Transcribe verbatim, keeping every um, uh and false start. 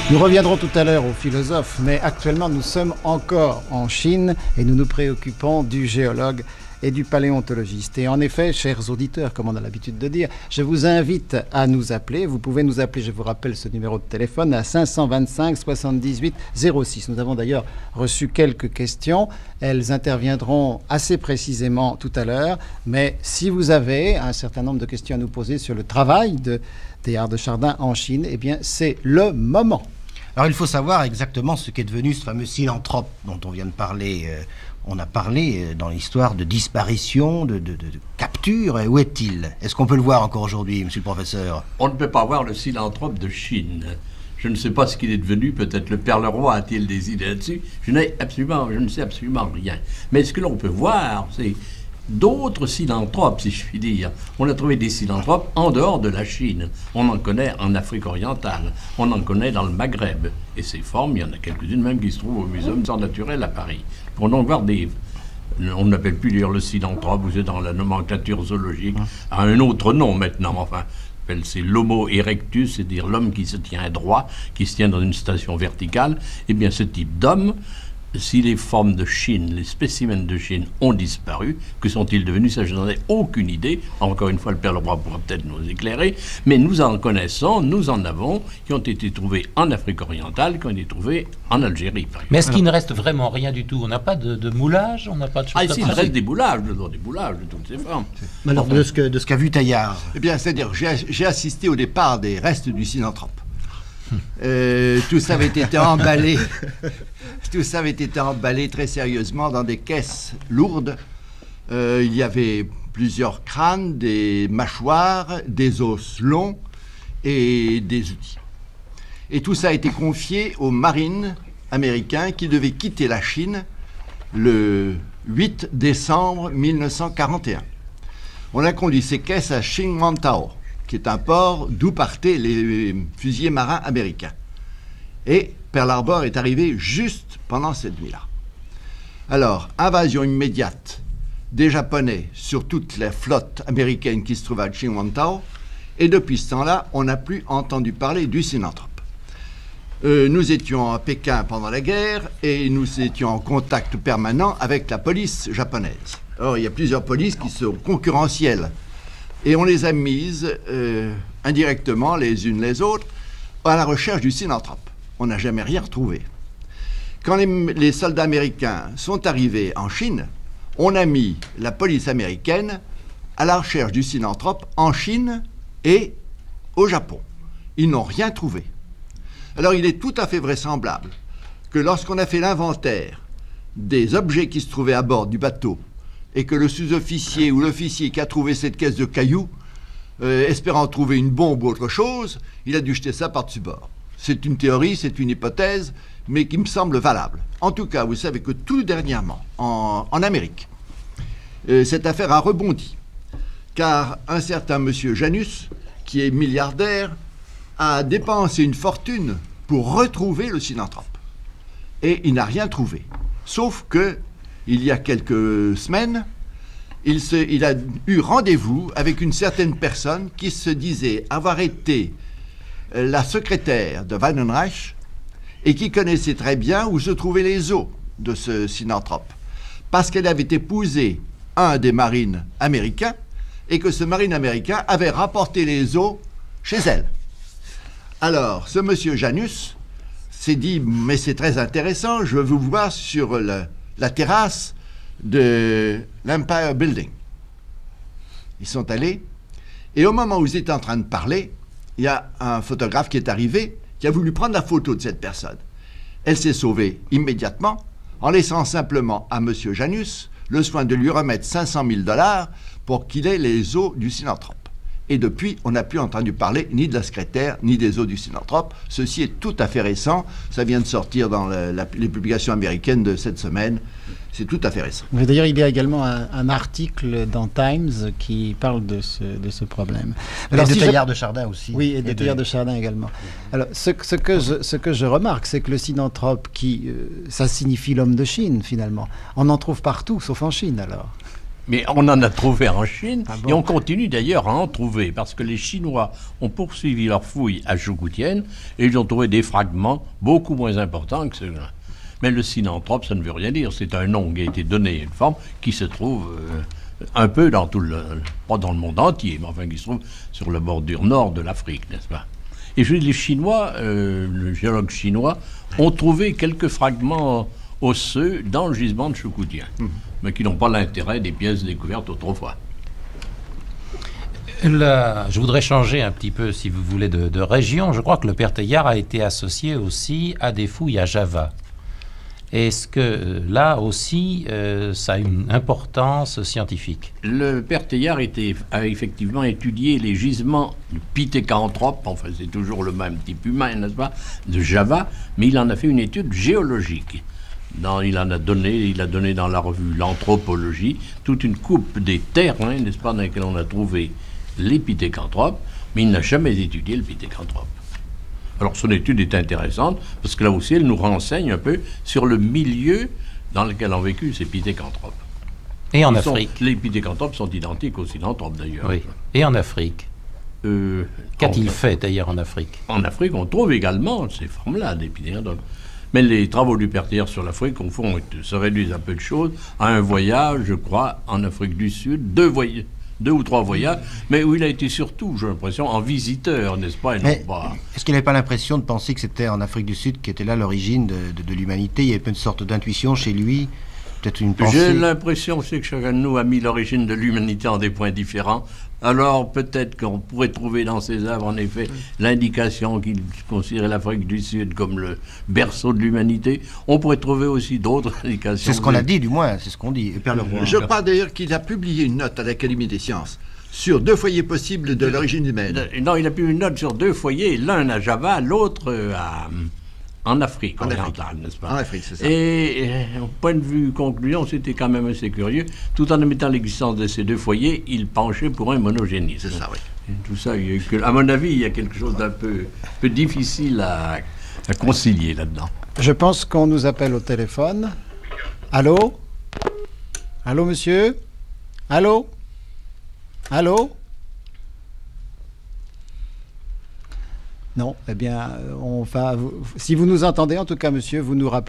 Nous reviendrons tout à l'heure aux philosophes, mais actuellement nous sommes encore en Chine et nous nous préoccupons du géologue et du paléontologiste. Et en effet, chers auditeurs, comme on a l'habitude de dire, je vous invite à nous appeler. Vous pouvez nous appeler, je vous rappelle ce numéro de téléphone, à cinq cent vingt-cinq soixante-dix-huit zéro six. Nous avons d'ailleurs reçu quelques questions. Elles interviendront assez précisément tout à l'heure. Mais si vous avez un certain nombre de questions à nous poser sur le travail de Théard de Chardin en Chine, eh bien, c'est le moment. Alors, il faut savoir exactement ce qu'est devenu ce fameux synanthrope dont on vient de parler. Euh, on a parlé euh, dans l'histoire de disparition, de, de, de, de capture. Et où est-il? Est-ce qu'on peut le voir encore aujourd'hui, monsieur le professeur? On ne peut pas voir le synanthrope de Chine. Je ne sais pas ce qu'il est devenu. Peut-être le Père Leroy a-t-il des idées là-dessus. Je n'ai absolument, je ne sais absolument rien. Mais ce que l'on peut voir, c'est d'autres synanthropes, si je puis dire. On a trouvé des synanthropes en dehors de la Chine. On en connaît en Afrique orientale. On en connaît dans le Maghreb. Et ces formes, il y en a quelques-unes même qui se trouvent au Muséum d'histoire naturelle à Paris. Pour donc voir des... On n'appelle plus d'ailleurs le synanthrope, vous êtes dans la nomenclature zoologique, à un autre nom maintenant, enfin... c'est l'homo erectus, c'est-à-dire l'homme qui se tient droit, qui se tient dans une station verticale. Eh bien, ce type d'homme, si les formes de Chine, les spécimens de Chine ont disparu, que sont-ils devenus? Ça, je n'en ai aucune idée. Encore une fois, le Père Leroy pourra peut-être nous éclairer. Mais nous en connaissons, nous en avons, qui ont été trouvés en Afrique orientale, qui ont été trouvés en Algérie, par exemple. Mais est-ce qu'il ne reste vraiment rien du tout? On n'a pas de, de moulage? On n'a pas de choses Ah, comme ici, ça? il reste des boulages, des boulages de toutes ces formes. Mais alors, de ce, que, de ce qu'a vu Taillard. Eh bien, c'est-à-dire, j'ai, j'ai assisté au départ des restes du synanthrope. Euh, tout ça avait été emballé, tout ça avait été emballé très sérieusement dans des caisses lourdes. Euh, il y avait plusieurs crânes, des mâchoires, des os longs et des outils. Et tout ça a été confié aux marines américains qui devaient quitter la Chine le huit décembre mille neuf cent quarante et un. On a conduit ces caisses à Qinghuangtao, qui est un port d'où partaient les fusiliers marins américains. Et Pearl Harbor est arrivé juste pendant cette nuit-là. Alors, invasion immédiate des Japonais sur toute la flotte américaine qui se trouve à Qinghuangtao, et depuis ce temps-là, on n'a plus entendu parler du synanthrope. Euh, nous étions à Pékin pendant la guerre, et nous étions en contact permanent avec la police japonaise. Or, il y a plusieurs polices qui sont concurrentielles. Et on les a mises euh, indirectement, les unes les autres, à la recherche du synanthrope. On n'a jamais rien retrouvé. Quand les, les soldats américains sont arrivés en Chine, on a mis la police américaine à la recherche du synanthrope en Chine et au Japon. Ils n'ont rien trouvé. Alors il est tout à fait vraisemblable que lorsqu'on a fait l'inventaire des objets qui se trouvaient à bord du bateau, et que le sous-officier ou l'officier qui a trouvé cette caisse de cailloux, euh, espérant trouver une bombe ou autre chose, il a dû jeter ça par-dessus bord. C'est une théorie, c'est une hypothèse, mais qui me semble valable. En tout cas, vous savez que tout dernièrement, en, en Amérique, euh, cette affaire a rebondi, car un certain monsieur Janus, qui est milliardaire, a dépensé une fortune pour retrouver le synanthrope. Et il n'a rien trouvé, sauf que il y a quelques semaines, il, se, il a eu rendez-vous avec une certaine personne qui se disait avoir été la secrétaire de Weidenreich et qui connaissait très bien où se trouvaient les os de ce synanthrope, parce qu'elle avait épousé un des marines américains et que ce marine américain avait rapporté les os chez elle. Alors, ce monsieur Janus s'est dit, mais c'est très intéressant, je veux vous voir sur le... la terrasse de l'Empire Building. Ils sont allés, et au moment où ils étaient en train de parler, il y a un photographe qui est arrivé, qui a voulu prendre la photo de cette personne. Elle s'est sauvée immédiatement, en laissant simplement à M. Janus le soin de lui remettre cinq cent mille dollars pour qu'il ait les os du synanthrope. Et depuis, on n'a plus entendu parler ni de la secrétaire, ni des os du synanthrope. Ceci est tout à fait récent. Ça vient de sortir dans la, la, les publications américaines de cette semaine. C'est tout à fait récent. Mais d'ailleurs, il y a également un, un article dans Times qui parle de ce, de ce problème. Alors, et de si Teilhard je... de Chardin aussi. Oui, et de Teilhard de... de Chardin également. Alors, ce, ce, que je, ce que je remarque, c'est que le synanthrope, qui, euh, ça signifie l'homme de Chine, finalement, on en trouve partout, sauf en Chine, alors. Mais on en a trouvé en Chine, Ah bon? et on continue d'ailleurs à en trouver, parce que les Chinois ont poursuivi leurs fouilles à Choukoutienne, et ils ont trouvé des fragments beaucoup moins importants que ceux-là. Mais le synanthrope, ça ne veut rien dire, c'est un nom qui a été donné à une forme qui se trouve euh, un peu dans tout le... pas dans le monde entier, mais enfin qui se trouve sur la bordure nord de l'Afrique, n'est-ce pas? Et je dis, les Chinois, euh, le géologue chinois, ont trouvé quelques fragments osseux dans le gisement de Choukoutien, mmh. mais qui n'ont pas l'intérêt des pièces découvertes autrefois. Là, je voudrais changer un petit peu, si vous voulez, de, de région. Je crois que le Père Teilhard a été associé aussi à des fouilles à Java. Est-ce que là aussi, euh, ça a une importance scientifique? Le Père Teilhard était, a effectivement étudié les gisements du Pithecanthrope, enfin c'est toujours le même type humain, n'est-ce pas, de Java, mais il en a fait une étude géologique. Dans, il en a donné, il a donné dans la revue L'Anthropologie toute une coupe des terrains, n'est-ce pas, dans lesquels on a trouvé les Pithecanthropes, mais il n'a jamais étudié le Pithecanthrope. Alors son étude est intéressante, parce que là aussi elle nous renseigne un peu sur le milieu dans lequel ont vécu ces Pithecanthropes. Et en Ils Afrique sont, les Pithecanthropes sont identiques aux Synanthropes d'ailleurs. Oui. Et en Afrique euh, Qu'a-t-il en, fait d'ailleurs en Afrique? En Afrique, on trouve également ces formes-là, des Pithecanthropes. Mais les travaux du Père Teilhard sur l'Afrique, au fond, se réduisent à peu de choses, à un voyage, je crois, en Afrique du Sud, deux, voy- deux ou trois voyages, mais où il a été surtout, j'ai l'impression, en visiteur, n'est-ce pas, et non Mais pas... est-ce qu'il n'avait pas l'impression de penser que c'était en Afrique du Sud qu'était là l'origine de, de, de l'humanité? Il y avait une sorte d'intuition chez lui, peut-être une pensée. J'ai l'impression aussi que chacun de nous a mis l'origine de l'humanité en des points différents. Alors peut-être qu'on pourrait trouver dans ses œuvres, en effet, l'indication qu'il considérait l'Afrique du Sud comme le berceau de l'humanité. On pourrait trouver aussi d'autres indications. C'est ce qu'on a dit, du moins, c'est ce qu'on dit. Père Leroy. Je crois d'ailleurs qu'il a publié une note à l'Académie des sciences sur deux foyers possibles de l'origine humaine. Non, il a publié une note sur deux foyers, l'un à Java, l'autre à... en Afrique En orientale, n'est-ce pas? En Afrique, c'est ça. Et, et au point de vue conclusion, c'était quand même assez curieux. Tout en admettant l'existence de ces deux foyers, il penchait pour un monogénisme. C'est ça, oui. Et tout ça, il y a que, à mon avis, il y a quelque chose d'un peu, peu difficile à, à concilier là-dedans. Je pense qu'on nous appelle au téléphone. Allô? Allô, monsieur? Allô? Allô? Non, eh bien, on va... Si vous nous entendez, en tout cas, monsieur, vous nous rappelez.